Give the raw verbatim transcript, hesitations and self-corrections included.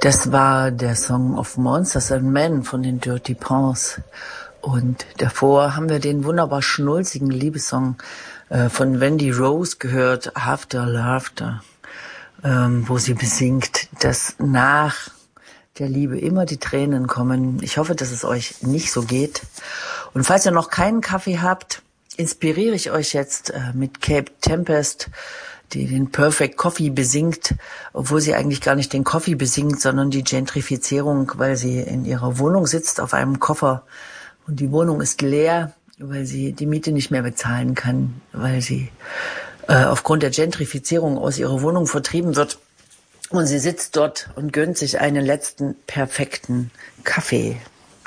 Das war der Song of Monsters and Men von den Dirty Paws. Und davor haben wir den wunderbar schnulzigen Liebessong äh, von Wendy Rose gehört, After Laughter, ähm, wo sie besingt, dass nach der Liebe immer die Tränen kommen. Ich hoffe, dass es euch nicht so geht. Und falls ihr noch keinen Kaffee habt, inspiriere ich euch jetzt äh, mit Cape Tempest, die den Perfect Coffee besingt, obwohl sie eigentlich gar nicht den Coffee besingt, sondern die Gentrifizierung, weil sie in ihrer Wohnung sitzt auf einem Koffer und die Wohnung ist leer, weil sie die Miete nicht mehr bezahlen kann, weil sie äh, aufgrund der Gentrifizierung aus ihrer Wohnung vertrieben wird. Und sie sitzt dort und gönnt sich einen letzten perfekten Kaffee.